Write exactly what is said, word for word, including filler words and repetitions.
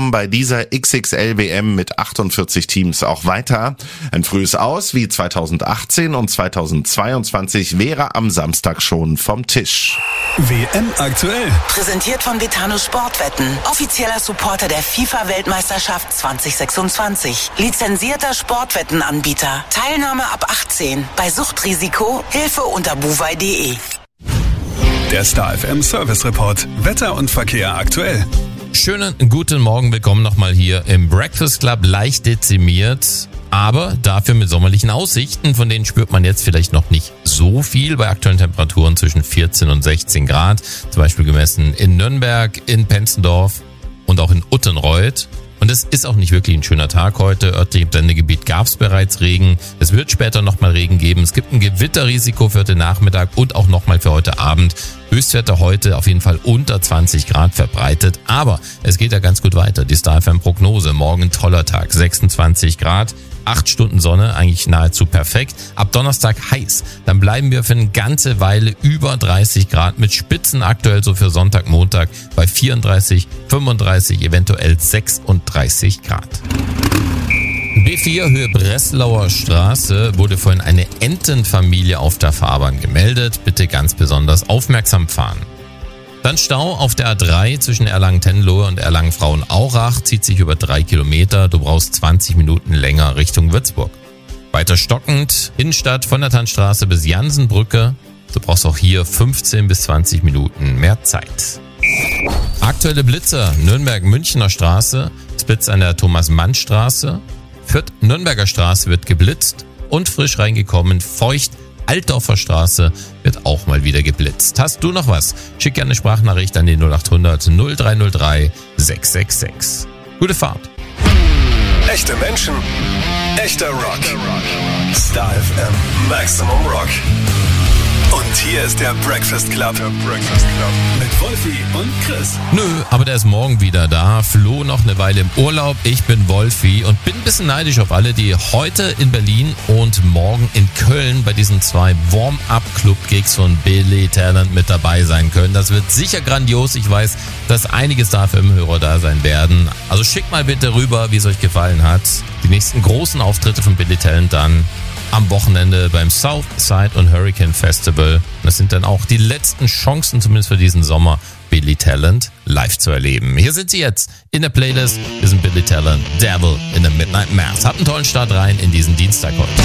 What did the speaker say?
kommen bei dieser X X L W M mit achtundvierzig Teams auch weiter. Ein frühes Aus wie zweitausendachtzehn und zweitausendzweiundzwanzig wäre am Samstag schon vom Tisch. W M aktuell. Präsentiert von Betano Sportwetten. Offizieller Supporter der FIFA-Weltmeisterschaft zwanzig sechsundzwanzig. Lizenzierter Sportwettenanbieter. Teilnahme ab achtzehn. Bei Suchtrisiko Hilfe unter buwei punkt de. Der Star F M Service Report. Wetter und Verkehr aktuell. Schönen guten Morgen, willkommen nochmal hier im Breakfast Club, leicht dezimiert, aber dafür mit sommerlichen Aussichten, von denen spürt man jetzt vielleicht noch nicht so viel bei aktuellen Temperaturen zwischen vierzehn und sechzehn Grad, zum Beispiel gemessen in Nürnberg, in Penzendorf und auch in Uttenreuth. Und es ist auch nicht wirklich ein schöner Tag heute. Örtlich im Sendegebiet gab es bereits Regen. Es wird später nochmal Regen geben. Es gibt ein Gewitterrisiko für heute Nachmittag und auch nochmal für heute Abend. Höchstwerte heute auf jeden Fall unter zwanzig Grad verbreitet. Aber es geht ja ganz gut weiter. Die Star F M Prognose. Morgen toller Tag. sechsundzwanzig Grad. Acht Stunden Sonne, eigentlich nahezu perfekt. Ab Donnerstag heiß. Dann bleiben wir für eine ganze Weile über dreißig Grad mit Spitzen aktuell so für Sonntag, Montag bei vierunddreißig, fünfunddreißig, eventuell sechsunddreißig Grad. B vier Höhe Breslauer Straße wurde vorhin eine Entenfamilie auf der Fahrbahn gemeldet. Bitte ganz besonders aufmerksam fahren. Dann Stau auf der A drei zwischen Erlangen-Tenlohe und Erlangen-Frauenaurach, zieht sich über drei Kilometer. Du brauchst zwanzig Minuten länger Richtung Würzburg. Weiter stockend, Innenstadt von der Tannstraße bis Jansenbrücke. Du brauchst auch hier fünfzehn bis zwanzig Minuten mehr Zeit. Aktuelle Blitzer, Nürnberg-Münchner Straße, Blitz an der Thomas-Mann-Straße. Fürth-Nürnberger Straße wird geblitzt und frisch reingekommen, feucht. Altdorfer Straße wird auch mal wieder geblitzt. Hast du noch was? Schick gerne eine Sprachnachricht an die null acht hundert null drei null drei sechs sechs sechs. Gute Fahrt. Echte Menschen, echter Rock. Star F M Maximum Rock. Und hier ist der Breakfast Club. Der Breakfast Club. Mit Wolfi und Chris. Nö, aber der ist morgen wieder da. Flo noch eine Weile im Urlaub. Ich bin Wolfi und bin ein bisschen neidisch auf alle, die heute in Berlin und morgen in Köln bei diesen zwei Warm-Up-Club-Gigs von Billy Talent mit dabei sein können. Das wird sicher grandios. Ich weiß, dass einige Star F M-Hörer da sein werden. Also schickt mal bitte rüber, wie es euch gefallen hat. Die nächsten großen Auftritte von Billy Talent dann am Wochenende beim Southside und Hurricane Festival. Das sind dann auch die letzten Chancen, zumindest für diesen Sommer, Billy Talent live zu erleben. Hier sind sie jetzt in der Playlist. Wir sind Billy Talent, Devil in the Midnight Mass. Habt einen tollen Start rein in diesen Dienstag heute.